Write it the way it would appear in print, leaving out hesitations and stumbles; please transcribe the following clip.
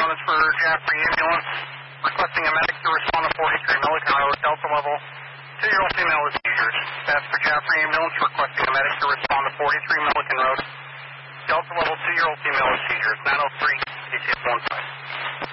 known as for Jaffrey Ambulance, requesting a medic to respond to 43 Milliken Road, Delta level, 2-year-old female with seizures. That's for Jaffrey Ambulance, requesting a medic to respond to 43 Milliken Road, Delta level, 2-year-old female with seizures, 903, DTF 15.